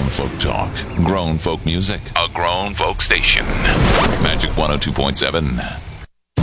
Grown folk talk. Grown folk music. A grown folk station. Magic 102.7.